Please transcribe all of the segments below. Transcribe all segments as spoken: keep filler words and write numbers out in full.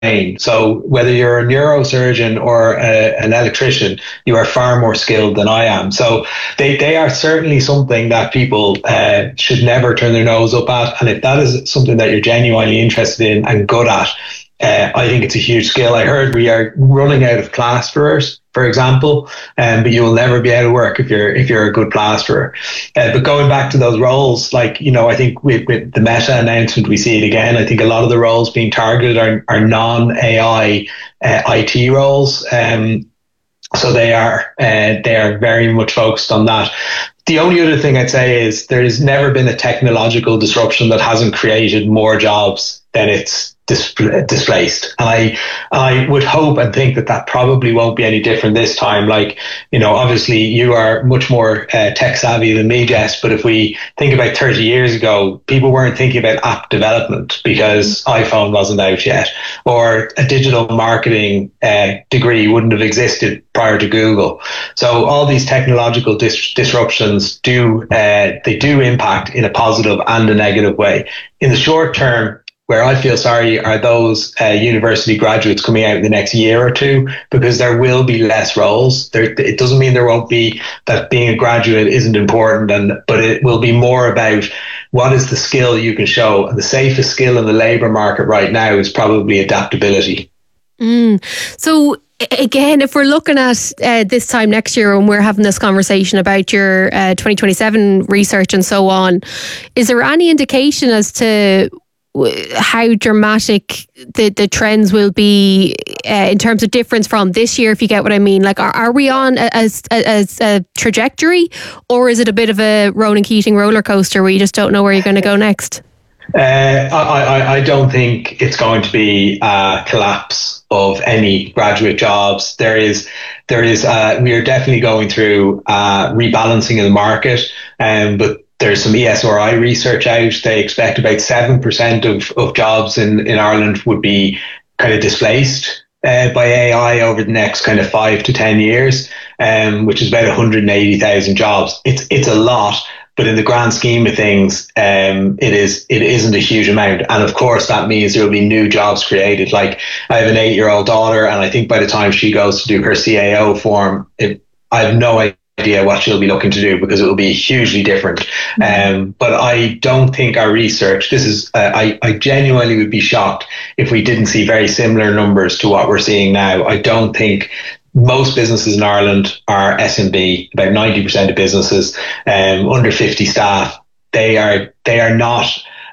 So whether you're a neurosurgeon or a, an electrician, you are far more skilled than I am. So they, they are certainly something that people uh, should never turn their nose up at. And if that is something that you're genuinely interested in and good at, uh, I think it's a huge skill. I heard we are running out of plasterers, for example, um, but you will never be out of work if you're if you're a good plasterer. Uh, but going back to those roles, like, you know, I think with, with the Meta announcement, we see it again. I think a lot of the roles being targeted are, are non-A I uh, I T roles. Um, so they are uh, they are very much focused on that. The only other thing I'd say is there's never been a technological disruption that hasn't created more jobs than it's dis- displaced. And I, I would hope and think that that probably won't be any different this time. Like, you know, obviously you are much more uh, tech savvy than me, Jess, but if we think about thirty years ago, people weren't thinking about app development because iPhone wasn't out yet, or a digital marketing uh, degree wouldn't have existed prior to Google. So all these technological dis- disruptions do, uh, they do impact in a positive and a negative way. In the short term, where I feel sorry are those uh, university graduates coming out in the next year or two, because there will be less roles. There, it doesn't mean there won't be, that being a graduate isn't important, and but it will be more about what is the skill you can show. And the safest skill in the labour market right now is probably adaptability. Mm. So again, if we're looking at uh, this time next year and we're having this conversation about your uh, twenty twenty-seven research and so on, is there any indication as to how dramatic the, the trends will be uh, in terms of difference from this year, if you get what I mean? Like, are, are we on a, a, a, a trajectory, or is it a bit of a Ronan Keating roller coaster where you just don't know where you're going to go next? Uh, I, I, I don't think it's going to be a collapse of any graduate jobs. There is, there is, uh, we are definitely going through uh, rebalancing of the market, um, but there's some E S R I research out. They expect about seven percent of, of jobs in, in Ireland would be kind of displaced uh, by A I over the next kind of five to ten years, um, which is about one hundred eighty thousand jobs. It's it's a lot, but in the grand scheme of things, um, it is it isn't a huge amount. And of course, that means there will be new jobs created. Like, I have an eight-year-old daughter, and I think by the time she goes to do her C A O form, it, I have no idea. idea what she'll be looking to do, because it will be hugely different. Um, but I don't think our research, this is, uh, I, I genuinely would be shocked if we didn't see very similar numbers to what we're seeing now. I don't think most businesses in Ireland are S M B. About ninety percent of businesses, um, under fifty staff, they are, they are not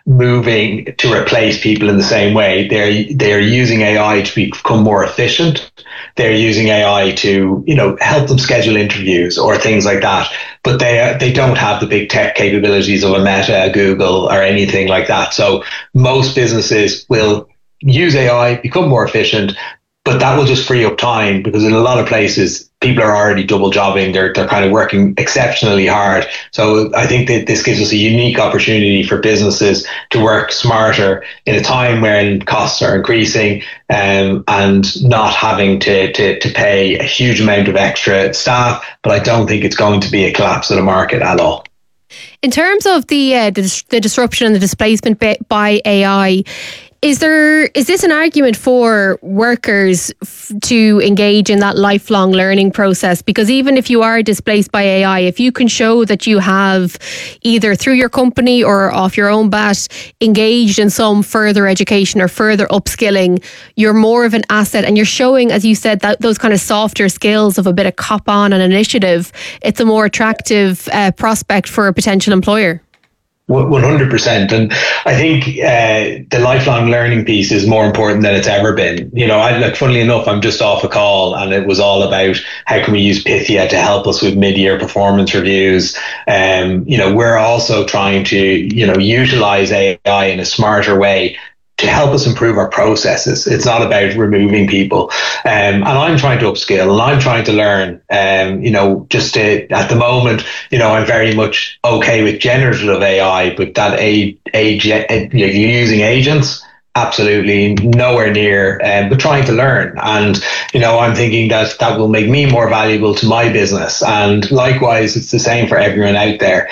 moving to replace people in the same way. They're they're using A I to become more efficient. They're using A I to, you know, help them schedule interviews or things like that. But they they don't have the big tech capabilities of a Meta, a Google, or anything like that. So most businesses will use A I, become more efficient, but that will just free up time, because in a lot of places people are already double jobbing. They're they're kind of working exceptionally hard. So I think that this gives us a unique opportunity for businesses to work smarter in a time when costs are increasing, um, and not having to, to, to pay a huge amount of extra staff. But I don't think it's going to be a collapse of the market at all. In terms of the uh, the, the disruption and the displacement by A I, Is there is this an argument for workers f- to engage in that lifelong learning process? Because even if you are displaced by A I, if you can show that you have, either through your company or off your own bat, engaged in some further education or further upskilling, you're more of an asset, and you're showing, as you said, that those kind of softer skills of a bit of cop on and initiative. It's a more attractive uh, prospect for a potential employer. one hundred percent. And I think uh, the lifelong learning piece is more important than it's ever been. You know, I, like, funnily enough, I'm just off a call, and it was all about how can we use Pythia to help us with mid-year performance reviews. Um, you know, we're also trying to, you know, utilize A I in a smarter way to help us improve our processes. It's not about removing people. Um, and I'm trying to upskill, and I'm trying to learn. Um, you know, just to, at the moment, you know, I'm very much okay with generative A I, but that a, a, a you're using agents, absolutely nowhere near, um, but trying to learn. And, you know, I'm thinking that that will make me more valuable to my business. And likewise, it's the same for everyone out there.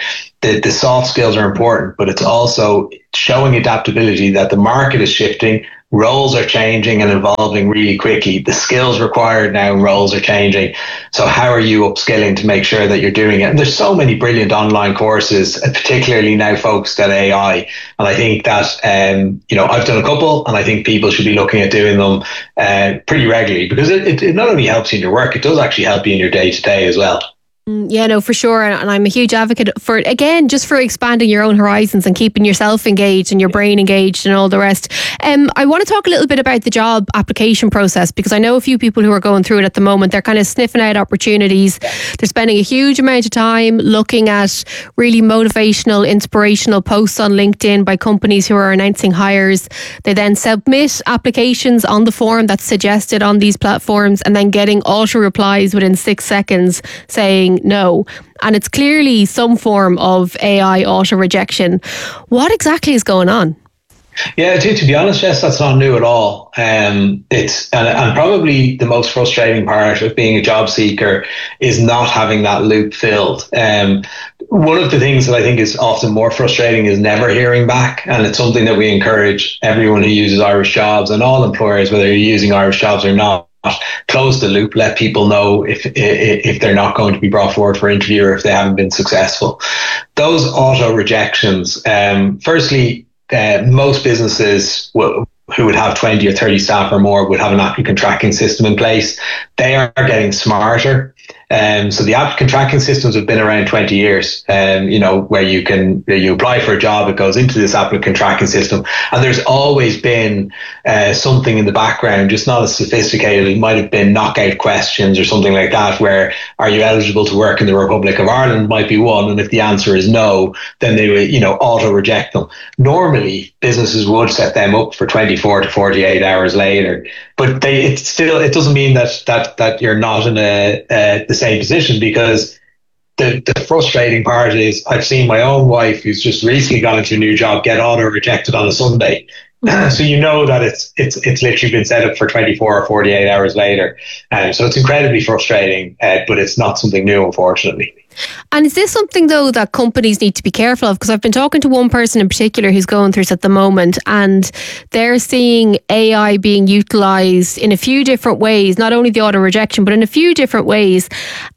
the, the soft skills are important, but it's also showing adaptability, that the market is shifting, roles are changing and evolving really quickly. The skills required now in roles are changing. So how are you upskilling to make sure that you're doing it? And there's so many brilliant online courses, particularly now focused on A I. And I think that, um, you know, I've done a couple, and I think people should be looking at doing them uh, pretty regularly, because it, it, it not only helps you in your work, it does actually help you in your day to day as well. Yeah, no, for sure. And, and I'm a huge advocate for it. Again, just for expanding your own horizons and keeping yourself engaged and your brain engaged and all the rest. Um, I want to talk a little bit about the job application process, because I know a few people who are going through it at the moment. They're kind of sniffing out opportunities. They're spending a huge amount of time looking at really motivational, inspirational posts on LinkedIn by companies who are announcing hires. They then submit applications on the form that's suggested on these platforms, and then getting auto replies within six seconds saying no. And it's clearly some form of A I auto rejection. What exactly is going on? Yeah, to, to be honest, Jess, that's not new at all. Um, it's and, and probably the most frustrating part of being a job seeker is not having that loop filled. Um, one of the things that I think is often more frustrating is never hearing back, and it's something that we encourage everyone who uses Irish Jobs, and all employers, whether you're using Irish Jobs or not, close the loop, let people know if if they're not going to be brought forward for interview, or if they haven't been successful. Those auto rejections, um, firstly, uh, most businesses will, who would have twenty or thirty staff or more would have an applicant tracking system in place. They are getting smarter. Um, so the applicant tracking systems have been around twenty years, um, you know, where you can, you apply for a job, it goes into this applicant tracking system. And there's always been uh, something in the background, just not as sophisticated. It might have been knockout questions or something like that, where are you eligible to work in the Republic of Ireland might be one. And if the answer is no, then they would, you know, auto reject them. Normally, businesses would set them up for twenty-four to forty-eight hours later. But they, it's still, it doesn't mean that, that, that you're not in a, uh, the same position, because the, the frustrating part is I've seen my own wife, who's just recently gone into a new job, get auto rejected on a Sunday. Mm-hmm. So you know that it's it's it's literally been set up for twenty-four or forty-eight hours later. Um, so it's incredibly frustrating, uh, but it's not something new, unfortunately. And is this something, though, that companies need to be careful of? Because I've been talking to one person in particular who's going through this at the moment, and they're seeing A I being utilised in a few different ways, not only the auto rejection, but in a few different ways.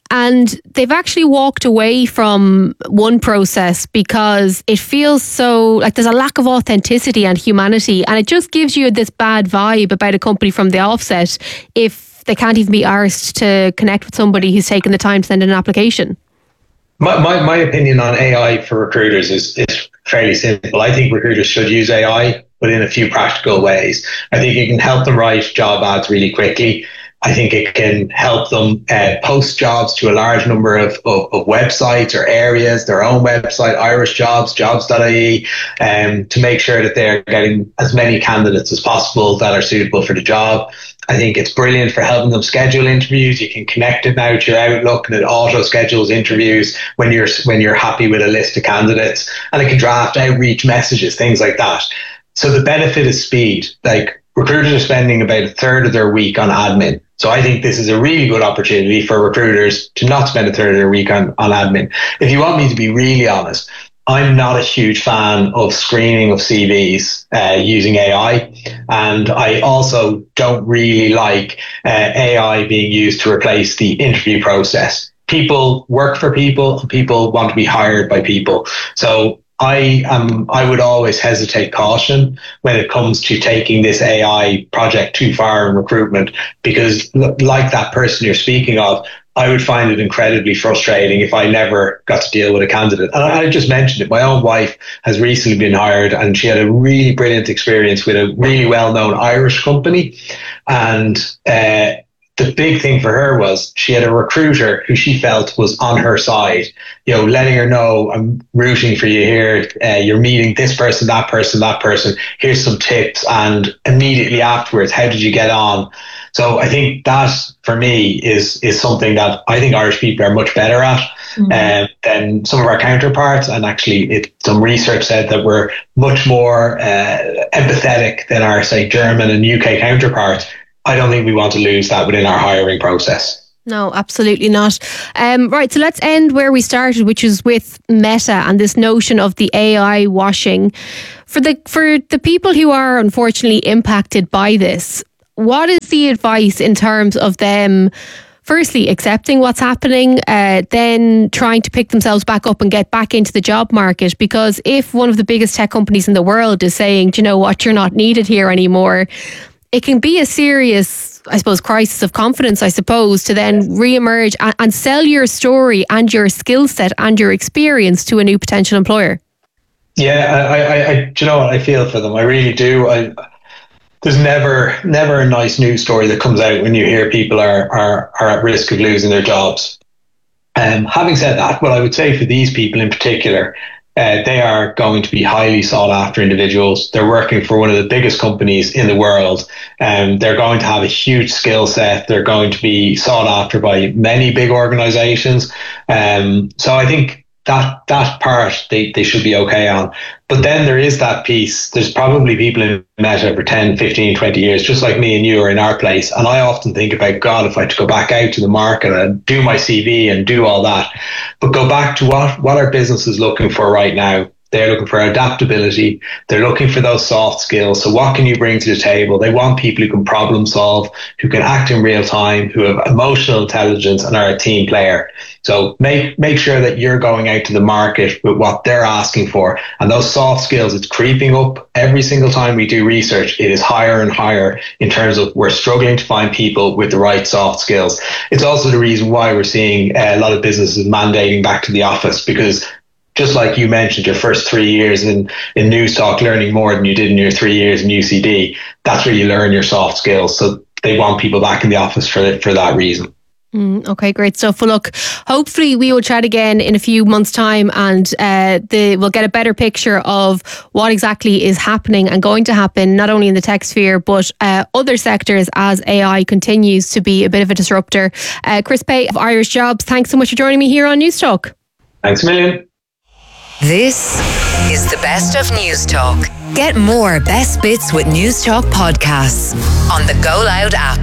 And they've actually walked away from one process because it feels so like there's a lack of authenticity and humanity, and it just gives you this bad vibe about a company from the offset if they can't even be arsed to connect with somebody who's taken the time to send in an application. My, my, my opinion on A I for recruiters is, is fairly simple. I think recruiters should use A I, but in a few practical ways. I think it can help them write job ads really quickly. I think it can help them uh, post jobs to a large number of, of, of websites or areas, their own website, Irish Jobs, jobs dot I E, um, to make sure that they're getting as many candidates as possible that are suitable for the job. I think it's brilliant for helping them schedule interviews. You can connect it now to your Outlook, and it auto schedules interviews when you're when you're happy with a list of candidates, and it can draft outreach messages, things like that. So the benefit is speed. Like, recruiters are spending about a third of their week on admin. So I think this is a really good opportunity for recruiters to not spend a third of their week on, on admin. If you want me to be really honest, I'm not a huge fan of screening of C Vs uh, using A I. And I also don't really like uh, A I being used to replace the interview process. People work for people, and people want to be hired by people. So I am, I would always hesitate caution when it comes to taking this A I project too far in recruitment, because like that person you're speaking of, I would find it incredibly frustrating if I never got to deal with a candidate. And I just mentioned it. My own wife has recently been hired, and she had a really brilliant experience with a really well-known Irish company. And uh, the big thing for her was she had a recruiter who she felt was on her side, you know, letting her know, I'm rooting for you here. Uh, you're meeting this person, that person, that person. Here's some tips. And immediately afterwards, how did you get on? So I think that, for me, is is something that I think Irish people are much better at mm-hmm. um, than some of our counterparts. And actually, it, some research said that we're much more uh, empathetic than our, say, German and U K counterparts. I don't think we want to lose that within our hiring process. No, absolutely not. Um, right, so let's end where we started, which is with Meta and this notion of the A I washing. For the for the people who are unfortunately impacted by this, what is the advice in terms of them firstly accepting what's happening, uh, then trying to pick themselves back up and get back into the job market? Because if one of the biggest tech companies in the world is saying, do you know what, you're not needed here anymore, it can be a serious, I suppose, crisis of confidence, I suppose, to then re-emerge and, and sell your story and your skill set and your experience to a new potential employer. Yeah, I, I, I, do you know what, I feel for them. I really do. I, there's never, never a nice news story that comes out when you hear people are, are, are at risk of losing their jobs. Um, having said that, what I would say for these people in particular, Uh, they are going to be highly sought after individuals. They're working for one of the biggest companies in the world. Um, they're going to have a huge skill set. They're going to be sought after by many big organizations. Um, so I think that that part they, they should be okay on. But then there is that piece. There's probably people in Meta for ten, fifteen, twenty years, just like me and you are in our place. And I often think about, God, if I had to go back out to the market and do my C V and do all that, but go back to what, what our business is looking for right now. They're looking for adaptability. They're looking for those soft skills. So what can you bring to the table? They want people who can problem solve, who can act in real time, who have emotional intelligence and are a team player. So make make sure that you're going out to the market with what they're asking for. And those soft skills, it's creeping up every single time we do research. It is higher and higher in terms of we're struggling to find people with the right soft skills. It's also the reason why we're seeing a lot of businesses mandating back to the office, because just like you mentioned, your first three years in, in Newstalk, learning more than you did in your three years in U C D, that's where you learn your soft skills. So they want people back in the office for, for that reason. Mm, okay, great stuff. Well, look, hopefully we will chat again in a few months' time, and uh, the, we'll get a better picture of what exactly is happening and going to happen, not only in the tech sphere, but uh, other sectors as A I continues to be a bit of a disruptor. Uh, Chris Pay of Irish Jobs, thanks so much for joining me here on Newstalk. Thanks a million. This is the best of Newstalk. Get more best bits with Newstalk podcasts on the Go Loud app.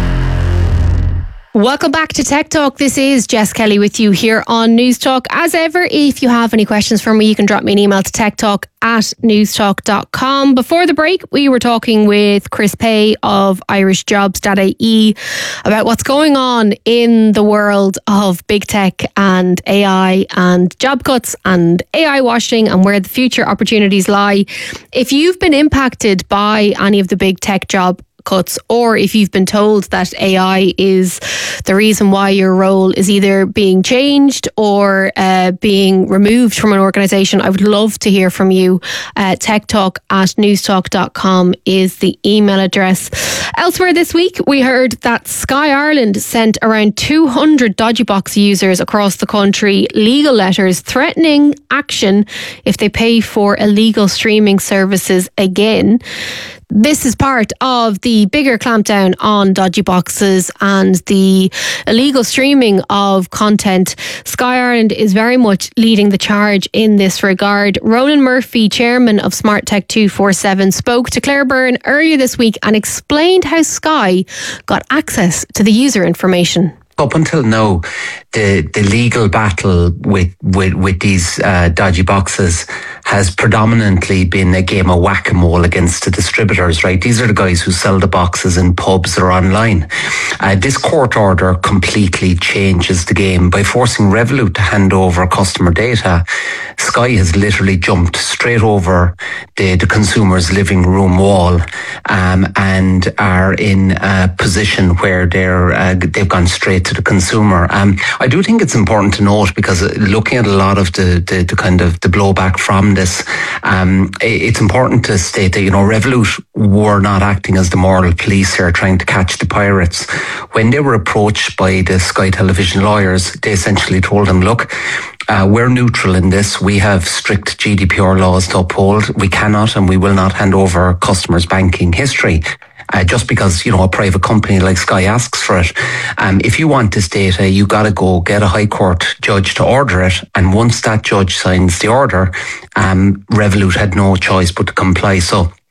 Welcome back to Tech Talk. This is Jess Kelly with you here on Newstalk. As ever, if you have any questions for me, you can drop me an email to techtalk at newstalk dot com. Before the break, we were talking with Chris Pay of irish jobs dot I E about what's going on in the world of big tech and A I and job cuts and A I washing and where the future opportunities lie. If you've been impacted by any of the big tech job cuts, or if you've been told that A I is the reason why your role is either being changed or uh, being removed from an organisation, I would love to hear from you. Uh, techtalk at newstalk dot com is the email address. Elsewhere this week, we heard that Sky Ireland sent around two hundred Dodgybox users across the country legal letters threatening action if they pay for illegal streaming services again. This is part of the bigger clampdown on dodgy boxes and the illegal streaming of content. Sky Ireland is very much leading the charge in this regard. Ronan Murphy, chairman of Smart Tech two forty-seven, spoke to Claire Byrne earlier this week and explained how Sky got access to the user information. Up until now, the, the legal battle with, with, with these uh, dodgy boxes has predominantly been a game of whack-a-mole against the distributors, right? These are the guys who sell the boxes in pubs or online. Uh, this court order completely changes the game. By forcing Revolut to hand over customer data, Sky has literally jumped straight over the, the consumer's living room wall um, and are in a position where they're uh, they've gone straight to the consumer. Um, I do think it's important to note, because looking at a lot of the, the, the kind of the blowback from this, um, it's important to state that, you know, Revolut were not acting as the moral police here trying to catch the pirates. When they were approached by the Sky Television lawyers, they essentially told them, look, Uh, we're neutral in this. We have strict G D P R laws to uphold. We cannot and we will not hand over customers' banking history. Uh, just because, you know, a private company like Sky asks for it. Um, if you want this data, you got to go get a High Court judge to order it. And once that judge signs the order, um, Revolut had no choice but to comply. So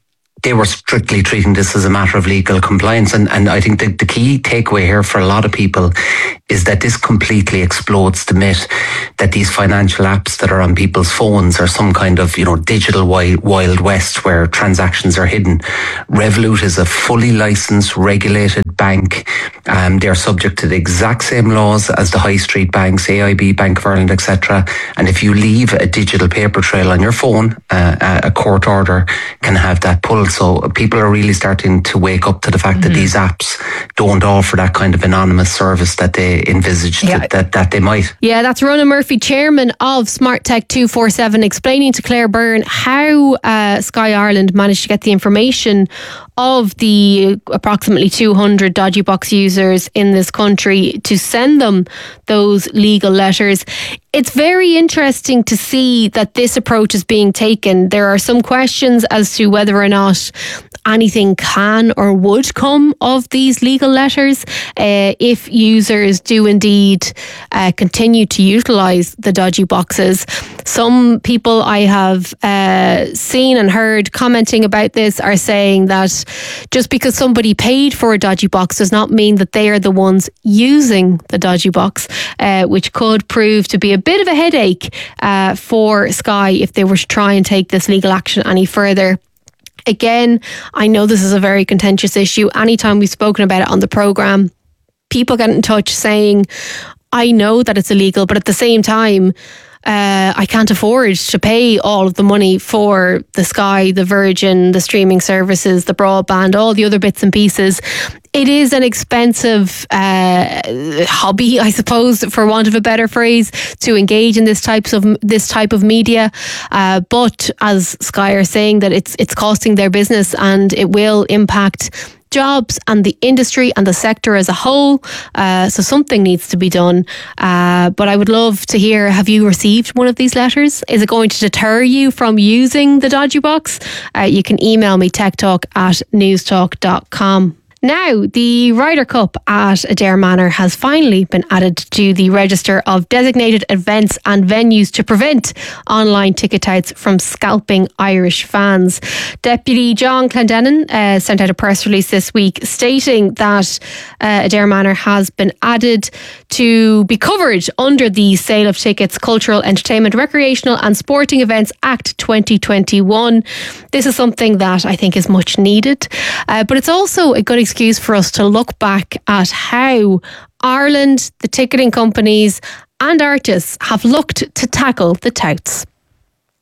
they were strictly treating this as a matter of legal compliance. And, and I think the, the key takeaway here for a lot of people is that this completely explodes the myth that these financial apps that are on people's phones are some kind of, you know, digital wild, wild west where transactions are hidden. Revolut is a fully licensed, regulated bank. Um, they are subject to the exact same laws as the high street banks, A I B, Bank of Ireland, et cetera. And if you leave a digital paper trail on your phone, uh, a court order can have that pulled. So people are really starting to wake up to the fact mm-hmm. that these apps don't offer that kind of anonymous service that they envisaged yeah. that, that, that they might. Yeah, that's Ronan Murphy, chairman of Smart Tech two forty-seven, explaining to Claire Byrne how uh, Sky Ireland managed to get the information of the approximately two hundred dodgy box users in this country to send them those legal letters. It's very interesting to see that this approach is being taken. There are some questions as to whether or not anything can or would come of these legal letters uh, if users do indeed uh, continue to utilise the dodgy boxes. Some people I have uh, seen and heard commenting about this are saying that just because somebody paid for a dodgy box does not mean that they are the ones using the dodgy box, uh, which could prove to be a bit of a headache uh, for Sky if they were to try and take this legal action any further. Again, I know this is a very contentious issue. Anytime we've spoken about it on the programme, people get in touch saying, I know that it's illegal, but at the same time, Uh, I can't afford to pay all of the money for the Sky, the Virgin, the streaming services, the broadband, all the other bits and pieces. It is an expensive uh, hobby, I suppose, for want of a better phrase, to engage in this types of this type of media. Uh, but as Sky are saying, that it's it's costing their business and it will impact jobs and the industry and the sector as a whole. Uh, so something needs to be done. Uh, but I would love to hear, have you received one of these letters? Is it going to deter you from using the dodgy box? Uh, you can email me techtalk at newstalk dot com. Now, the Ryder Cup at Adare Manor has finally been added to the register of designated events and venues to prevent online ticket touts from scalping Irish fans. Deputy John Clendenin uh, sent out a press release this week stating that uh, Adare Manor has been added to be covered under the Sale of Tickets, Cultural, Entertainment, Recreational and Sporting Events Act twenty twenty-one. This is something that I think is much needed, uh, but it's also a good excuse for us to look back at how Ireland, the ticketing companies and artists have looked to tackle the touts.